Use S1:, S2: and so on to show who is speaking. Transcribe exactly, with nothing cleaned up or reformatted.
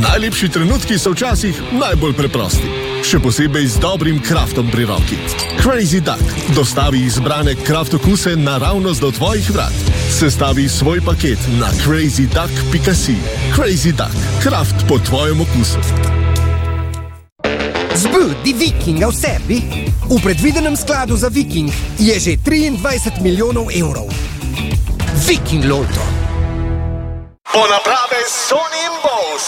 S1: Najlepši trenutki so včasih najbolj preprosti. Še posebej z dobrim kraftom pri roki. Crazy Duck dostavi izbrane kraft okuse naravnost do tvojih vrat. Sestavi svoj paket na crazy duck pika si. Crazy Duck, kraft po tvojem okusu.
S2: Zbudi Vikinga v sebi. V predvidenem skladu za Viking je že triindvajset milijonov evrov. Viking Lotto.
S1: Po naprave Sony in Bose.